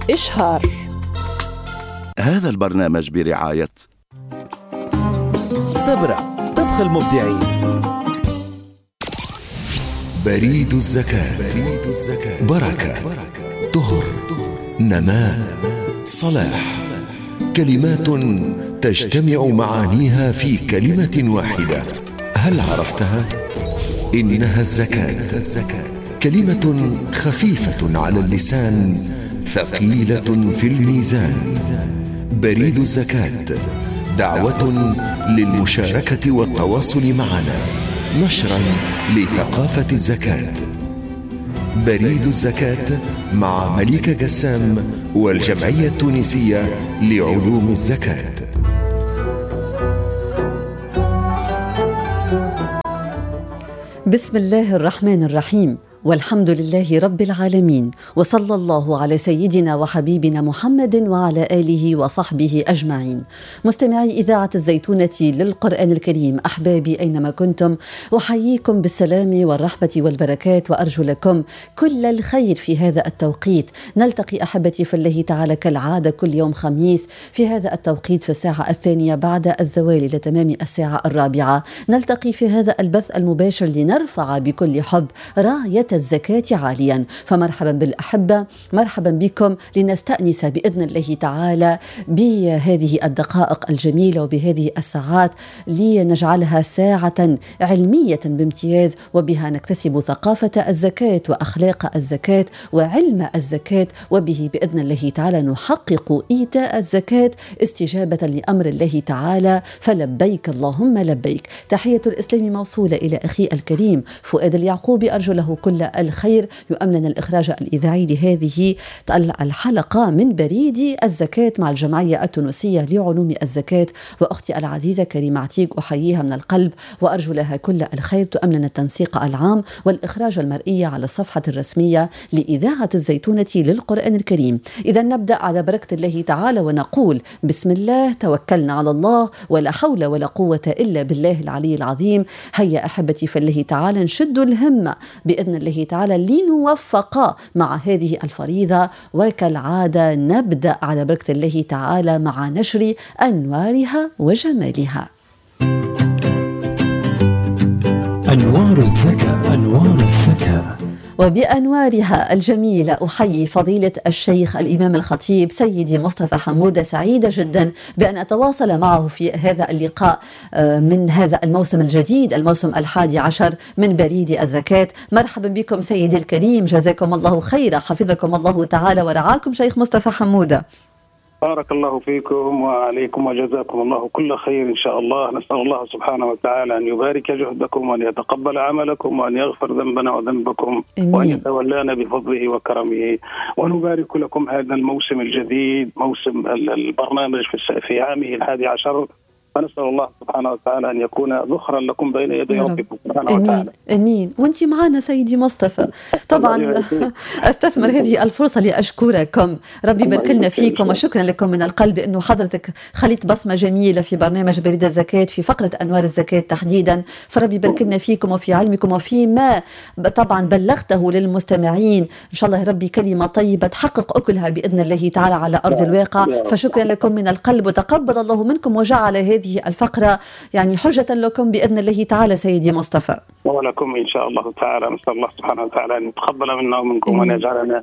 إشهار. هذا البرنامج برعاية صبرا طبخ المبدعين. بريد الزكاة. بركة، طهر، نماء، صلاح، كلمات تجتمع معانيها في كلمة واحدة. هل عرفتها؟ إنها الزكاة، كلمة خفيفة على اللسان، ثقيلة في الميزان. بريد الزكاة، دعوة للمشاركة والتواصل معنا، نشرا لثقافة الزكاة. بريد الزكاة مع مليكة قسام والجمعية التونسية لعلوم الزكاة. بسم الله الرحمن الرحيم، والحمد لله رب العالمين، وصلى الله على سيدنا وحبيبنا محمد وعلى آله وصحبه أجمعين. مستمعي إذاعة الزيتونة للقرآن الكريم، أحبابي أينما كنتم، أحييكم بالسلام والرحمة والبركات، وأرجو لكم كل الخير في هذا التوقيت. نلتقي أحبتي في الله تعالى كالعادة كل يوم خميس في هذا التوقيت في الساعة 2 بعد الزوال لتمام الساعة 4. نلتقي في هذا البث المباشر لنرفع بكل حب راية الزكاة عاليا. فمرحبا بالأحبة، مرحبا بكم لنستأنس بإذن الله تعالى بهذه الدقائق الجميلة وبهذه الساعات، لنجعلها ساعة علمية بامتياز، وبها نكتسب ثقافة الزكاة وأخلاق الزكاة وعلم الزكاة، وبه بإذن الله تعالى نحقق إيتاء الزكاة استجابة لأمر الله تعالى. فلبيك اللهم لبيك. تحية الإسلام موصولة إلى أخي الكريم فؤاد اليعقوبي، أرجو له كل الخير. يؤمن الإخراج الإذاعي لهذه الحلقة من بريد الزكاة مع الجمعية التونسية لعلوم الزكاة، وأختي العزيزة كريمة عتيق أحييها من القلب وأرجو لها كل الخير. تؤمن التنسيق العام والإخراج المرئي على الصفحة الرسمية لإذاعة الزيتونة للقرآن الكريم. إذا نبدأ على بركة الله تعالى ونقول بسم الله، توكلنا على الله، ولا حول ولا قوة إلا بالله العلي العظيم. هيا أحبتي في الله تعالى نشد الهمة بإذن الله تعالى لنوفق مع هذه الفريضة. وكالعادة نبدأ على بركة الله تعالى مع نشر أنوارها وجمالها. أنوار الزكاة. أنوار الزكاة. وبأنوارها الجميلة أحيي فضيلة الشيخ الإمام الخطيب سيدي مصطفى حمودة. سعيدة جدا بأن أتواصل معه في هذا اللقاء من هذا الموسم الجديد، الموسم 11 من بريد الزكاة. مرحبا بكم سيدي الكريم، جزاكم الله خيرا، حفظكم الله تعالى ورعاكم شيخ مصطفى حمودة. بارك الله فيكم وعليكم وجزاكم الله كل خير إن شاء الله. نسأل الله سبحانه وتعالى أن يبارك جهدكم وأن يتقبل عملكم وأن يغفر ذنبنا وذنبكم وأن يتولانا بفضله وكرمه، ونبارك لكم هذا الموسم الجديد، موسم البرنامج في عامه 11. فنسأل الله سبحانه وتعالى أن يكون ذخرا لكم بين يدي ربكم سبحانه وتعالى. أمين. وانت معنا سيدي مصطفى. طبعا أستثمر هذه الفرصة لأشكركم، ربي يبارك لنا فيكم، وشكرا لكم من القلب أنه حضرتك خليت بصمة جميلة في برنامج بريد الزكاة في فقرة أنوار الزكاة تحديدا. فربي يبارك لنا فيكم وفي علمكم وفيما طبعا بلغته للمستمعين. إن شاء الله ربي كلمة طيبة تحقق أكلها بإذن الله تعالى على أرض الواقع. فشكرا لكم من القلب، وتقبل الله منكم وجعل هذه الفقرة يعني حجة لكم بإذن الله تعالى سيدي مصطفى. ولكم إن شاء الله تعالى. نسأل الله سبحانه وتعالى أن يتقبل منا ومنكم وأن يجعلنا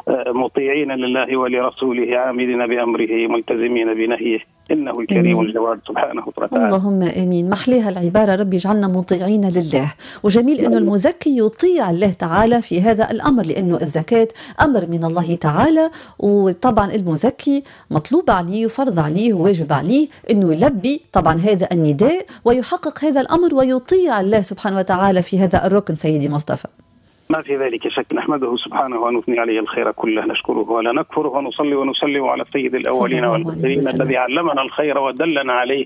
مطيعين لله ولرسوله، عاملين بأمره، ملتزمين بنهيه، إنه الكريم الجواد سبحانه وتعالى. اللهم آمين. محليها العبارة ربي يجعلنا مطيعين لله. وجميل أنه المزكي يطيع الله تعالى في هذا الأمر، لأنه الزكاة أمر من الله تعالى، وطبعا المزكي مطلوب عليه وفرض عليه وواجب عليه أنه يلبي طبعا هذا النداء ويحقق هذا الأمر ويطيع الله سبحانه وتعالى في هذا الركن سيدي مصطفى. ما في ذلك شك. نحمده سبحانه ونثني عليه الخير كله، نشكره ولا نكفره، ونصلي ونسلم على سيد الأولين والآخرين الذي علمنا الخير ودلنا عليه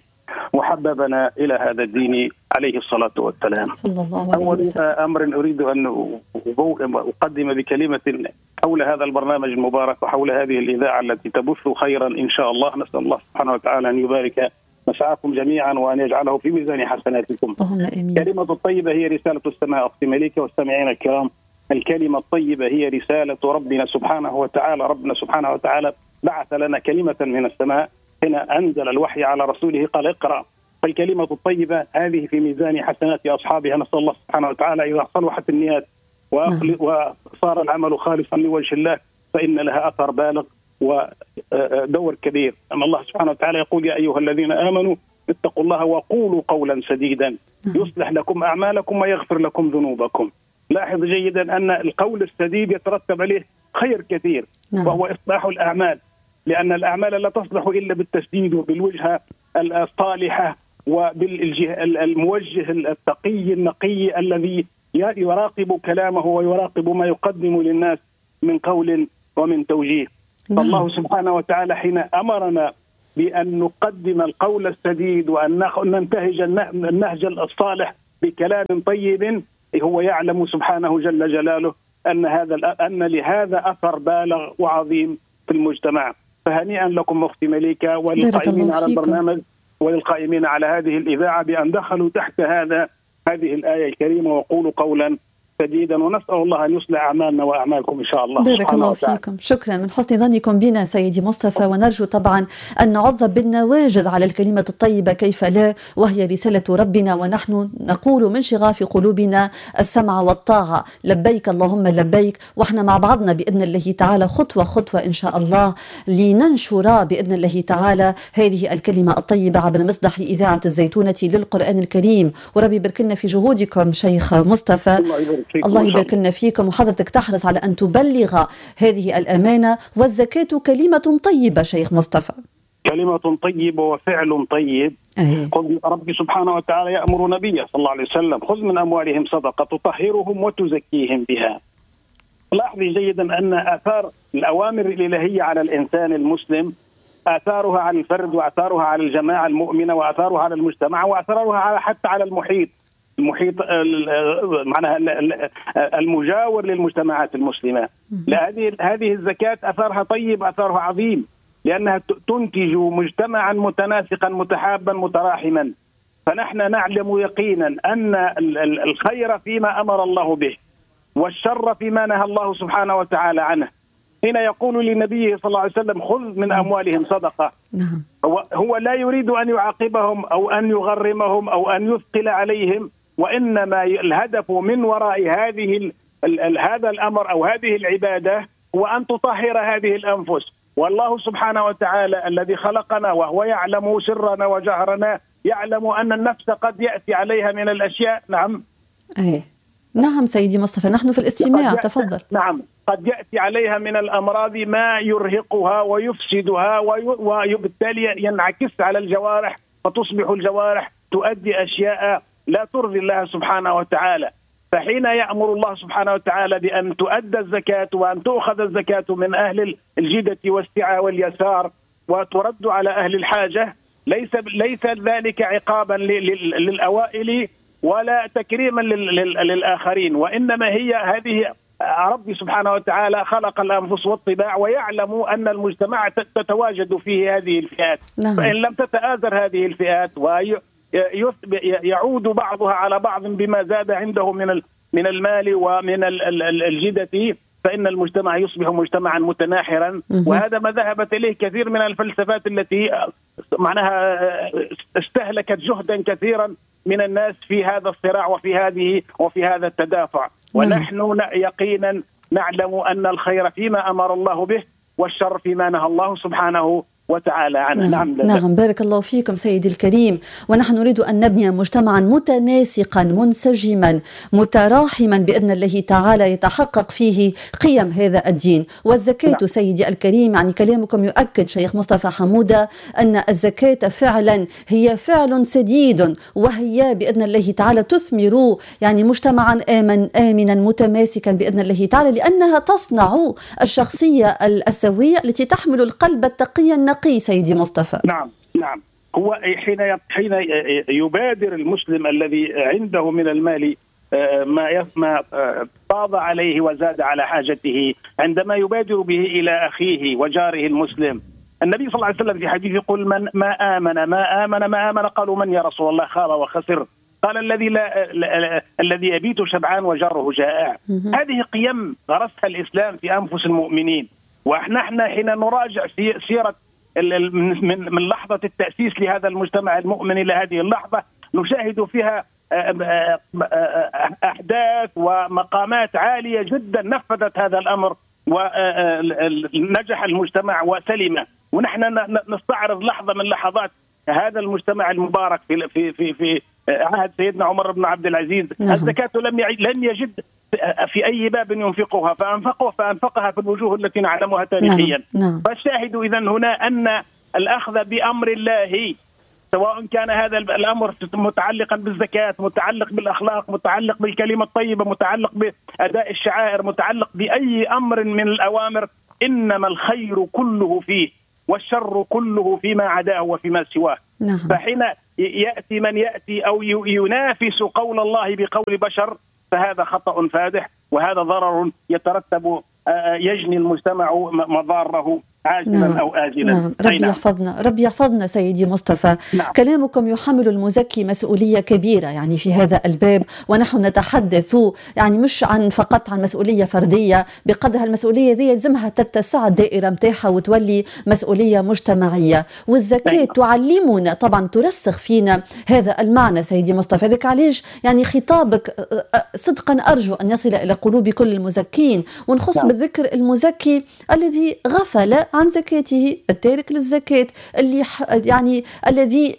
وحببنا إلى هذا الدين عليه الصلاة والسلام. أول أمر أريد أن أقدم بكلمة حول هذا البرنامج المبارك وحول هذه الإذاعة التي تبث خيرا إن شاء الله. نسأل الله سبحانه وتعالى أن يبارك مسعاكم جميعا وأن يجعله في ميزان حسناتكم. كلمة الطيبة هي رسالة السماء. أختي مليكة والسامعين الكرام، الكلمة الطيبة هي رسالة ربنا سبحانه وتعالى. ربنا سبحانه وتعالى بعث لنا كلمة من السماء، هنا أنزل الوحي على رسوله قال اقرأ. فالكلمة الطيبة هذه في ميزان حسنات أصحابها، نسأل الله سبحانه وتعالى إذا صلحت النيات وصار العمل خالصا لوجه الله فإن لها أثر بالغ ودور كبير. أما الله سبحانه وتعالى يقول يا أيها الذين آمنوا اتقوا الله وقولوا قولا سديدا يصلح لكم أعمالكم ويغفر لكم ذنوبكم. لاحظ جيدا أن القول السديد يترتب عليه خير كثير وهو إصلاح الأعمال، لأن الأعمال لا تصلح إلا بالتسديد وبالوجهة الصالحة وبالموجه التقي النقي الذي يراقب كلامه ويراقب ما يقدم للناس من قول ومن توجيه. فالله سبحانه وتعالى حين أمرنا بأن نقدم القول السديد وأن ننتهج النهج الصالح بكلام طيب، هو يعلم سبحانه جل جلاله أن لهذا أثر بالغ وعظيم في المجتمع. فهنيئا لكم أختي مليكة وللقائمين على البرنامج وللقائمين على هذه الإذاعة بأن دخلوا تحت هذه الآية الكريمة وقولوا قولا سديدا، ونسأل الله أن يصلح أعمالنا وأعمالكم إن شاء الله. بارك الله فيكم، شكرا من حسن ظنكم بنا سيدي مصطفى، ونرجو طبعا أن نعظم بالنواجذ على الكلمة الطيبة كيف لا، وهي رسالة ربنا، ونحن نقول من شغاف قلوبنا السمع والطاعة، لبيك اللهم لبيك، وإحنا مع بعضنا بإذن الله تعالى خطوة خطوة إن شاء الله لننشر بإذن الله تعالى هذه الكلمة الطيبة عبر مسدح إذاعة الزيتونة للقرآن الكريم. وربي يبارك لنا في جهودكم شيخ مصطفى، الله يبارك لنا فيكم، وحضرتك تحرص على أن تبلغ هذه الأمانة. والزكاة كلمة طيبة شيخ مصطفى، كلمة طيبة وفعل طيب. ربي سبحانه وتعالى يأمر نبيه صلى الله عليه وسلم خذ من أموالهم صدقة تطهرهم وتزكيهم بها. لاحظي جيدا أن آثار الأوامر الإلهية على الإنسان المسلم آثارها على الفرد وآثارها على الجماعة المؤمنة وآثارها على المجتمع وآثارها حتى على المحيط معناها المجاور للمجتمعات المسلمة. هذه الزكاة أثرها طيب، أثرها عظيم، لأنها تنتج مجتمعا متناسقا متحابا متراحما. فنحن نعلم يقينا أن الخير فيما أمر الله به والشر فيما نهى الله سبحانه وتعالى عنه. هنا يقول لنبيه صلى الله عليه وسلم خذ من أموالهم صدقة. هو لا يريد أن يعاقبهم أو أن يغرمهم أو أن يثقل عليهم، وإنما الهدف من وراء هذا الأمر أو هذه العبادة هو أن تطهر هذه الأنفس. والله سبحانه وتعالى الذي خلقنا وهو يعلم سرنا وجهرنا يعلم أن النفس قد يأتي عليها من الأشياء. نعم سيدي مصطفى، نحن في الاستماع، تفضل. نعم، قد يأتي عليها من الأمراض ما يرهقها ويفسدها وبالتالي ينعكس على الجوارح، فتصبح الجوارح تؤدي أشياء لا ترضي الله سبحانه وتعالى. فحين يأمر الله سبحانه وتعالى بأن تؤدى الزكاة وأن تؤخذ الزكاة من أهل الجدة والسعة واليسار وترد على أهل الحاجة، ليس ذلك عقابا للأوائل ولا تكريما للآخرين، وإنما هذه ربي سبحانه وتعالى خلق الأنفس والطباع ويعلم أن المجتمع تتواجد فيه هذه الفئات. فإن لم تتآزر هذه الفئات ويعود بعضها على بعض بما زاد عنده من المال ومن الجدة، فإن المجتمع يصبح مجتمعا متناحرا. وهذا ما ذهبت إليه كثير من الفلسفات التي معناها استهلكت جهدا كثيرا من الناس في هذا الصراع وفي هذا التدافع. ونحن يقينا نعلم أن الخير فيما أمر الله به والشر فيما نهى الله سبحانه وتعالى عنه. نعم بارك الله فيكم سيدي الكريم. ونحن نريد أن نبني مجتمعا متناسقا منسجما متراحما بإذن الله تعالى يتحقق فيه قيم هذا الدين. والزكاة سيدي الكريم، يعني كلامكم يؤكد شيخ مصطفى حمودة أن الزكاة فعلا هي فعل سديد، وهي بإذن الله تعالى تثمر يعني مجتمعا آمنا متماسكا بإذن الله تعالى، لأنها تصنع الشخصية السوية التي تحمل القلب التقي سيدي مصطفى. نعم هو حين يبادر المسلم الذي عنده من المال ما طاب عليه وزاد على حاجته، عندما يبادر به إلى أخيه وجاره المسلم. النبي صلى الله عليه وسلم في حديث يقول ما آمن قالوا من يا رسول الله؟ خاب وخسر. قال الذي يبيت شبعان وجاره جائع. هذه قيم غرسها الإسلام في أنفس المؤمنين، ونحن حين نراجع في سيرة من لحظة التأسيس لهذا المجتمع المؤمن إلى هذه اللحظة نشاهد فيها أحداث ومقامات عالية جدا نفذت هذا الأمر ونجح المجتمع وسلم. ونحن نستعرض لحظة من لحظات هذا المجتمع المبارك في عهد سيدنا عمر بن عبد العزيز. الزكاة لم يجد في أي باب ينفقها فأنفقها في الوجوه التي نعلمها تاريخيا. فالشاهد إذن هنا أن الأخذ بأمر الله، سواء كان هذا الأمر متعلقا بالزكاة، متعلق بالأخلاق، متعلق بالكلمة الطيبة، متعلق بأداء الشعائر، متعلق بأي أمر من الأوامر، إنما الخير كله فيه والشر كله فيما عداه وفيما سواه. فحين يأتي من يأتي أو ينافس قول الله بقول بشر فهذا خطأ فادح، وهذا ضرر يترتب يجني المجتمع مضاره عاجلا أو آجلا. ربي يحفظنا سيدي مصطفى. كلامكم يحمل المزكي مسؤولية كبيرة يعني في هذا الباب، ونحن نتحدث يعني مش فقط عن مسؤولية فردية، بقدر هالمسؤولية ذي يلزمها تتسع الدائرة متاعها وتولي مسؤولية مجتمعية. والزكاة تعلمنا طبعا، ترسخ فينا هذا المعنى سيدي مصطفى. ذلك علاش يعني خطابك صدقا أرجو أن يصل إلى قلوب كل المزكين، ونخص بالذكر المزكي الذي غفل عن زكاته، التارك للزكاة، اللي يعني الذي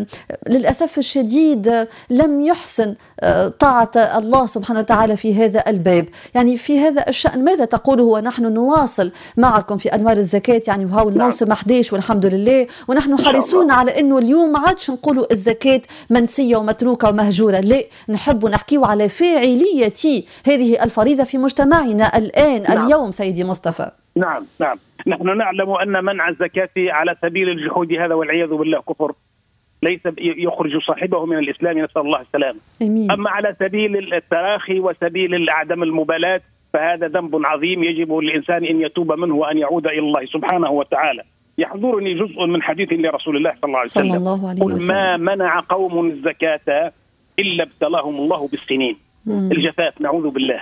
للأسف الشديد لم يحسن طاعة الله سبحانه وتعالى في هذا الباب. يعني في هذا الشأن ماذا تقوله ونحن نواصل معكم في أنوار الزكاة؟ يعني وهو الموسم 11 والحمد لله، ونحن حريصون على أنه اليوم ما عادش نقولوا الزكاة منسية ومتروكة ومهجورة، لا، نحب نحكيو على فاعلية هذه الفريضة في مجتمعنا الآن اليوم سيدي مصطفى. نعم نحن نعلم أن منع الزكاة على سبيل الجحود هذا والعياذ بالله كفر، ليس يخرج صاحبه من الإسلام، نسأل الله السلامة. أما على سبيل التراخي وسبيل عدم المبالاة فهذا ذنب عظيم يجب للإنسان أن يتوب منه وأن يعود إلى الله سبحانه وتعالى. يحضرني جزء من حديث لرسول الله صلى الله عليه وسلم: ما منع قوم الزكاة إلا ابتلاهم الله بالسنين. الجفاف نعوذ بالله.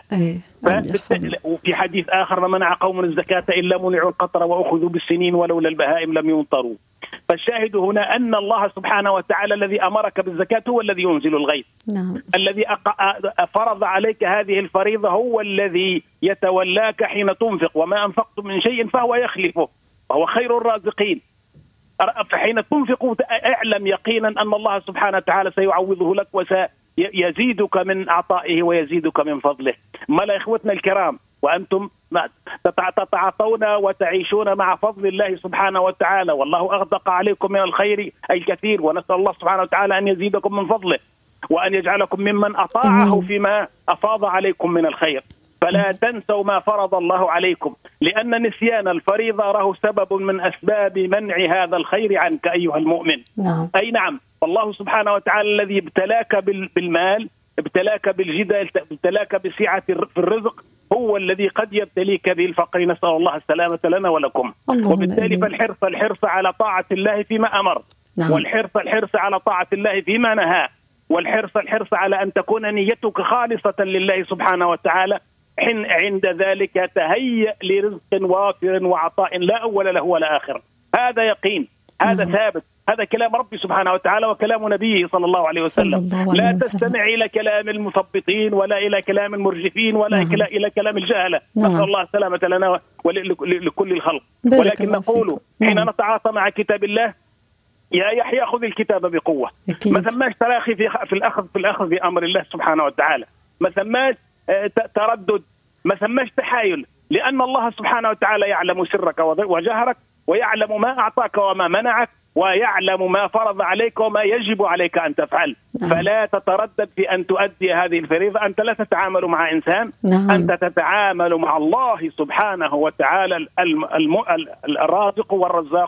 وفي حديث آخر: ما منع قوم الزكاة إلا منعوا القطر وأخذوا بالسنين ولولا البهائم لم يمطروا. فالشاهد هنا أن الله سبحانه وتعالى الذي أمرك بالزكاة هو الذي ينزل الغيث. الذي فرض عليك هذه الفريضة هو الذي يتولاك حين تنفق، وما أنفقتم من شيء فهو يخلفه وهو خير الرازقين. فحين تنفق اعلم يقينا أن الله سبحانه وتعالى سيعوضه لك وسيزيدك من عطائه ويزيدك من فضله. ما لا إخوتنا الكرام، وأنتم تتعاطون وتعيشون مع فضل الله سبحانه وتعالى، والله أغدق عليكم من الخير الكثير، ونسأل الله سبحانه وتعالى أن يزيدكم من فضله وأن يجعلكم ممن أطاعه فيما أفاض عليكم من الخير. فلا تنسوا ما فرض الله عليكم، لأن نسيان الفريضة راه سبب من أسباب منع هذا الخير عنك أيها المؤمن. أي نعم، والله سبحانه وتعالى الذي ابتلاك بالمال، ابتلاك بالجدة، ابتلاك بسعة في الرزق، هو الذي قد يبتليك بالفقر، نسأل الله السلامة لنا ولكم. وبالتالي فالحرص على طاعة الله فيما أمر، والحرص على طاعة الله فيما نهى، والحرص على أن تكون نيتك خالصة لله سبحانه وتعالى. عند ذلك تهيأ لرزق وافر وعطاء لا أول له ولا آخر. هذا يقين، هذا ثابت، هذا كلام ربي سبحانه وتعالى وكلام نبيه صلى الله عليه وسلم. لا تستمع إلى كلام المثبطين ولا إلى كلام المرجفين ولا إلى كلام الجهلة. نسأل الله السلامة لنا ولكل الخلق. ولكن نقول حين نتعاطى مع كتاب الله: يا يحيى خذ الكتاب بقوة. ما ثماش تراخي في الأخذ بأمر الله سبحانه وتعالى، ما ثماش تردد، ما ثماش تحايل، لأن الله سبحانه وتعالى يعلم سرك وجهرك، ويعلم ما أعطاك وما منعك، ويعلم ما فرض عليك وما يجب عليك أن تفعل. فلا تتردد في أن تؤدي هذه الفريضة. أنت لا تتعامل مع إنسان، أنت تتعامل مع الله سبحانه وتعالى الرازق والرزاق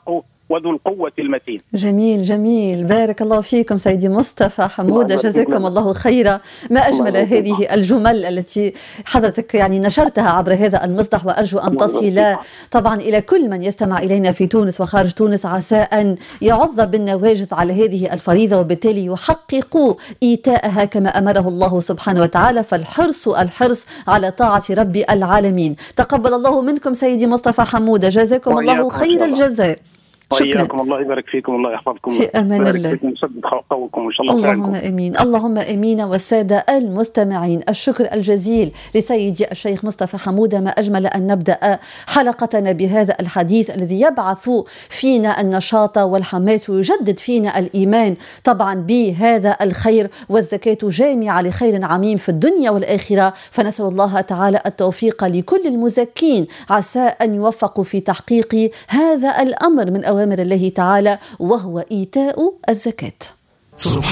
وذو القوة المتين. جميل جميل، بارك الله فيكم سيدي مصطفى حمودة، جزاكم الله خيرا. ما أجمل هذه الجمل التي حضرتك يعني نشرتها عبر هذا المصدح، وأرجو أن تصل طبعا إلى كل من يستمع إلينا في تونس وخارج تونس، عسى أن يعظ بالنواجذ على هذه الفريضة وبالتالي يحققوا إيتاءها كما أمره الله سبحانه وتعالى، فالحرص على طاعة رب العالمين. تقبل الله منكم سيدي مصطفى حمودة، جزاكم الله خير الجزاء. شكرا. الله يبارك فيكم، الله يحفظكم في أمان الله، يسدد خطوكم إن شاء الله. اللهم آمين اللهم آمين. والسادة المستمعين، الشكر الجزيل لسيدي الشيخ مصطفى حمودة. ما أجمل أن نبدأ حلقتنا بهذا الحديث الذي يبعث فينا النشاط والحماس ويجدد فينا الإيمان طبعا بهذا الخير، والزكاة جامعة لخير عميم في الدنيا والآخرة. فنسأل الله تعالى التوفيق لكل المزكين، عسى أن يوفقوا في تحقيق هذا الأمر من أوامر الله تعالى، وهو إيتاء الزكاة.